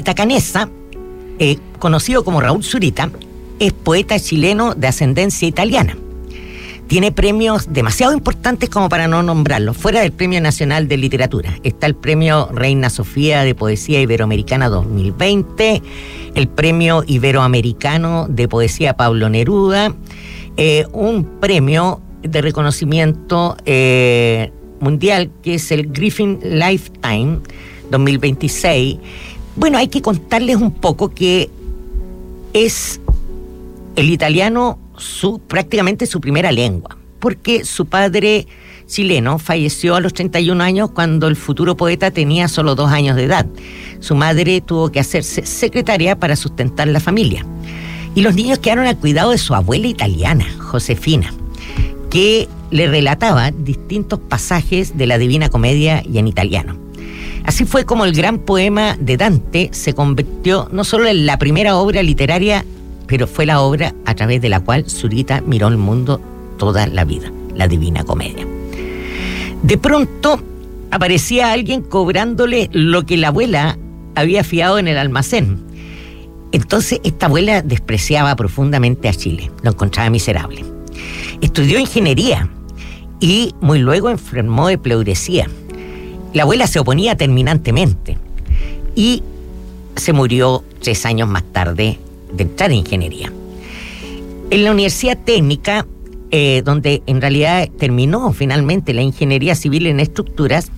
Zurita Canessa, conocido como Raúl Zurita, es poeta chileno de ascendencia italiana. Tiene premios demasiado importantes como para no nombrarlos. Fuera del Premio Nacional de Literatura está el Premio Reina Sofía de Poesía Iberoamericana 2020, el Premio Iberoamericano de Poesía Pablo Neruda, un premio de reconocimiento mundial que es el Griffin Lifetime 2026. Bueno, hay que contarles un poco que es el italiano prácticamente su primera lengua, porque su padre chileno falleció a los 31 años cuando el futuro poeta tenía solo 2 años de edad. Su madre tuvo que hacerse secretaria para sustentar la familia. Y los niños quedaron al cuidado de su abuela italiana, Josefina, que le relataba distintos pasajes de la Divina Comedia y en italiano. Así fue como el gran poema de Dante se convirtió no solo en la primera obra literaria, pero fue la obra a través de la cual Zurita miró el mundo toda la vida, la Divina Comedia. De pronto aparecía alguien cobrándole lo que la abuela había fiado en el almacén. Entonces esta abuela despreciaba profundamente a Chile, lo encontraba miserable. Estudió ingeniería y muy luego enfermó de pleuresía. La abuela se oponía terminantemente y se murió 3 años más tarde de entrar en ingeniería. En la Universidad Técnica, donde en realidad terminó finalmente la ingeniería civil en estructuras,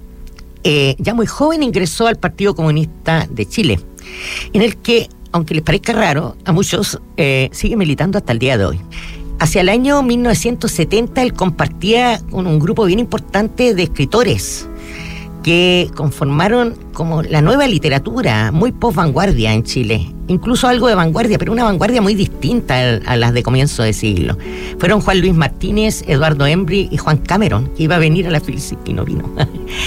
ya muy joven ingresó al Partido Comunista de Chile, en el que, aunque les parezca raro, a muchos sigue militando hasta el día de hoy. Hacia el año 1970 él compartía con un grupo bien importante de escritores que conformaron como la nueva literatura, muy post-vanguardia en Chile, incluso algo de vanguardia, pero una vanguardia muy distinta a las de comienzo de siglo. Fueron Juan Luis Martínez, Eduardo Embry y Juan Cameron, que iba a venir a la Philipsburg y no vino.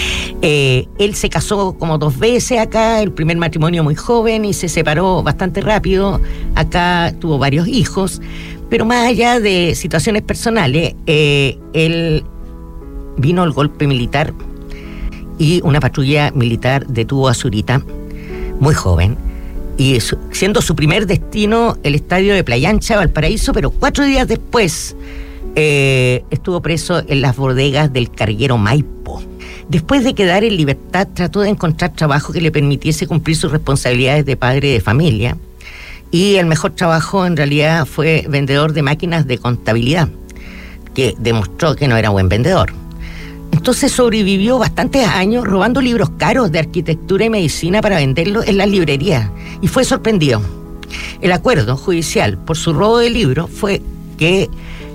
Él se casó como 2 veces acá, el primer matrimonio muy joven y se separó bastante rápido. Acá tuvo varios hijos, pero más allá de situaciones personales, él vino el golpe militar y una patrulla militar detuvo a Zurita, muy joven, y siendo su primer destino el estadio de Playa Ancha, Valparaíso, pero 4 días después estuvo preso en las bodegas del carguero Maipo. Después de quedar en libertad, trató de encontrar trabajo que le permitiese cumplir sus responsabilidades de padre de familia, y el mejor trabajo en realidad fue vendedor de máquinas de contabilidad, que demostró que no era buen vendedor. Entonces sobrevivió bastantes años robando libros caros de arquitectura y medicina para venderlos en las librerías y fue sorprendido. El acuerdo judicial por su robo de libros fue que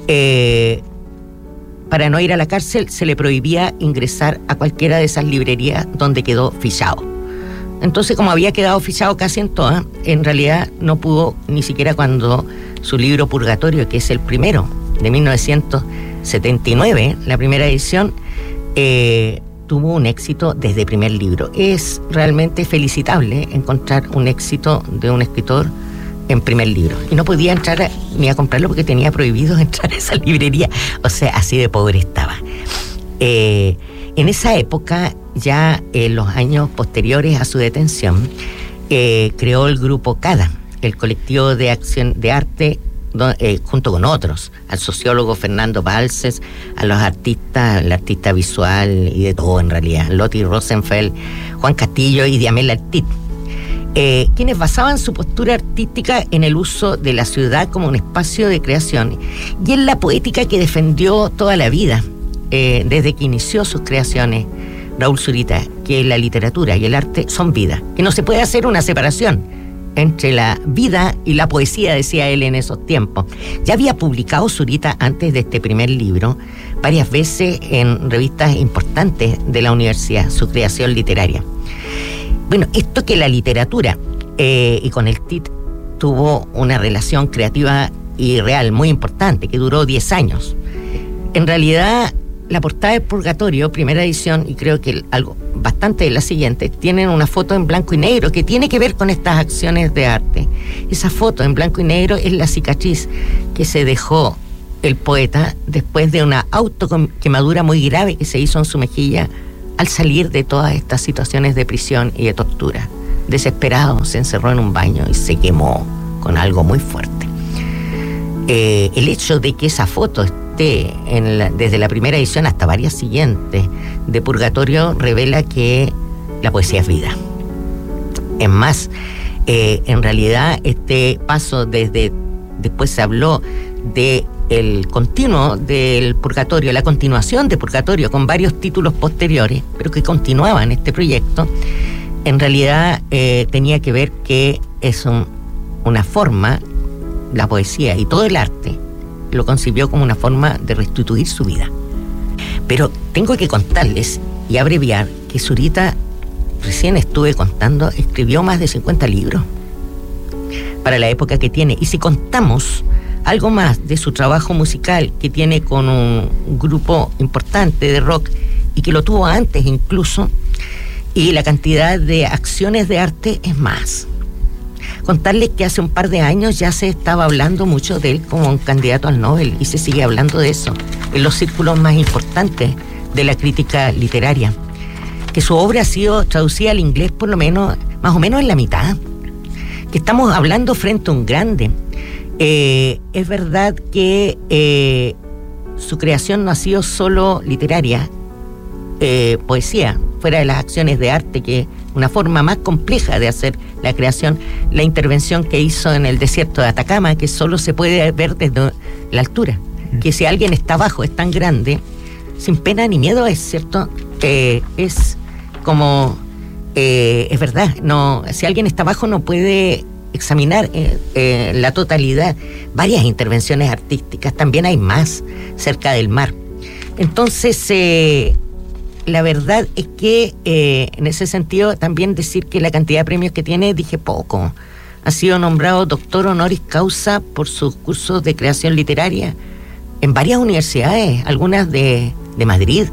para no ir a la cárcel se le prohibía ingresar a cualquiera de esas librerías donde quedó fichado. Entonces, como había quedado fichado casi en todas, en realidad no pudo ni siquiera cuando su libro Purgatorio, que es el primero de 1979, la primera edición, tuvo un éxito desde primer libro. Es realmente felicitable encontrar un éxito de un escritor en primer libro. Y no podía entrar ni a comprarlo porque tenía prohibido entrar a esa librería. O sea, así de pobre estaba. En esa época, ya en los años posteriores a su detención, creó el grupo CADA, el colectivo de acción de arte, junto con otros, al sociólogo Fernando Balces, a los artistas, el artista visual y de todo en realidad, Lotti Rosenfeld, Juan Castillo y Diamel Artit, quienes basaban su postura artística en el uso de la ciudad como un espacio de creación y en la poética que defendió toda la vida, desde que inició sus creaciones Raúl Zurita, que la literatura y el arte son vida, que no se puede hacer una separación entre la vida y la poesía, decía él en esos tiempos. Ya había publicado Zurita antes de este primer libro varias veces en revistas importantes de la universidad, su creación literaria. Bueno, esto que la literatura y con el TIT tuvo una relación creativa y real muy importante, que duró 10 años. En realidad, la portada de Purgatorio, primera edición, y creo que algo bastante de la siguiente, tienen una foto en blanco y negro que tiene que ver con estas acciones de arte. Esa foto en blanco y negro es la cicatriz que se dejó el poeta después de una autoquemadura muy grave que se hizo en su mejilla al salir de todas estas situaciones de prisión y de tortura desesperado, se encerró en un baño y se quemó con algo muy fuerte. El hecho de que esa foto esté desde la primera edición hasta varias siguientes de Purgatorio revela que la poesía es vida. Es más, en realidad este paso después se habló de el continuo del Purgatorio, la continuación de Purgatorio con varios títulos posteriores, pero que continuaban este proyecto. En realidad tenía que ver que es una forma, la poesía y todo el arte lo concibió como una forma de restituir su vida. Pero tengo que contarles y abreviar que Zurita, recién estuve contando, escribió más de 50 libros para la época que tiene. Y si contamos algo más de su trabajo musical que tiene con un grupo importante de rock y que lo tuvo antes incluso, y la cantidad de acciones de arte es más. Contarles que hace un par de años ya se estaba hablando mucho de él como un candidato al Nobel, y se sigue hablando de eso en los círculos más importantes de la crítica literaria. Que su obra ha sido traducida al inglés por lo menos, más o menos en la mitad. Que estamos hablando frente a un grande. Es verdad que su creación no ha sido solo literaria, poesía, fuera de las acciones de arte, que una forma más compleja de hacer la creación, la intervención que hizo en el desierto de Atacama, que solo se puede ver desde la altura, que si alguien está abajo es tan grande, sin pena ni miedo, es cierto, es como, es verdad, no, si alguien está abajo no puede examinar la totalidad, varias intervenciones artísticas, también hay más cerca del mar. Entonces, la verdad es que en ese sentido también decir que la cantidad de premios que tiene, dije poco. Ha sido nombrado doctor honoris causa por sus cursos de creación literaria en varias universidades, algunas de Madrid,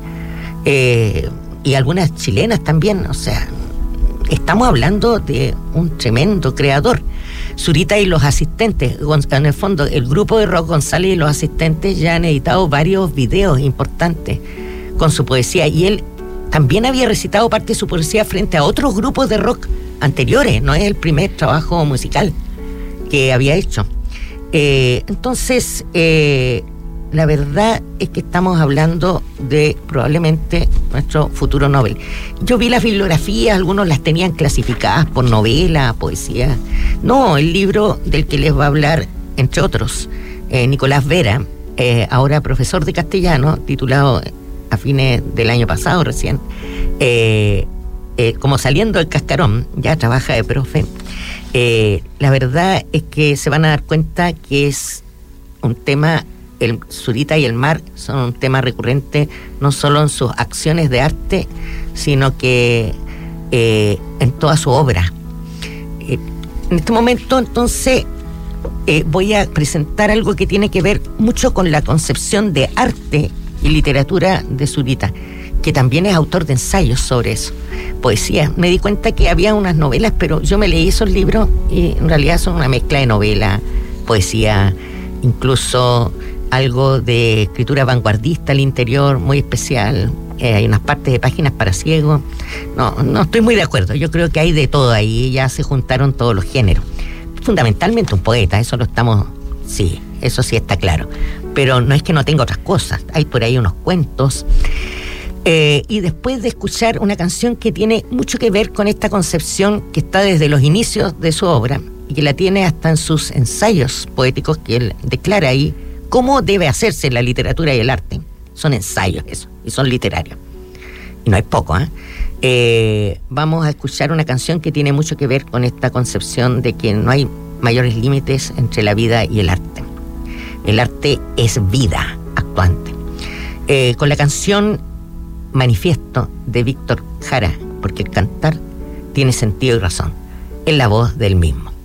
y algunas chilenas también. O sea, estamos hablando de un tremendo creador. Zurita y los asistentes, en el fondo, el grupo de rock González y los asistentes ya han editado varios videos importantes con su poesía, y él también había recitado parte de su poesía frente a otros grupos de rock anteriores, no es el primer trabajo musical que había hecho. Entonces, la verdad es que estamos hablando de probablemente nuestro futuro Nobel. Yo vi las bibliografías, algunos las tenían clasificadas por novela, poesía. No, el libro del que les va a hablar, entre otros, Nicolás Vera, ahora profesor de castellano, titulado a fines del año pasado recién, como saliendo del cascarón, ya trabaja de profe. La verdad es que se van a dar cuenta que es un tema, el Zurita y el mar son un tema recurrente no solo en sus acciones de arte, sino que en toda su obra. En este momento, entonces, voy a presentar algo que tiene que ver mucho con la concepción de arte y literatura de Zurita, que también es autor de ensayos sobre eso, poesía. Me di cuenta que había unas novelas, pero yo me leí esos libros y en realidad son una mezcla de novela, poesía, incluso algo de escritura vanguardista al interior, muy especial. Hay unas partes de páginas para ciegos. No estoy muy de acuerdo. Yo creo que hay de todo ahí, ya se juntaron todos los géneros. Fundamentalmente un poeta, eso lo estamos, sí, eso sí está claro. Pero no es que no tenga otras cosas, hay por ahí unos cuentos. Y después de escuchar una canción que tiene mucho que ver con esta concepción que está desde los inicios de su obra y que la tiene hasta en sus ensayos poéticos, que él declara ahí cómo debe hacerse la literatura y el arte. Son ensayos eso, y son literarios. Y no hay poco, vamos a escuchar una canción que tiene mucho que ver con esta concepción de que no hay mayores límites entre la vida y el arte. El arte es vida actuante. Con la canción Manifiesto de Víctor Jara, porque el cantar tiene sentido y razón, en la voz del mismo.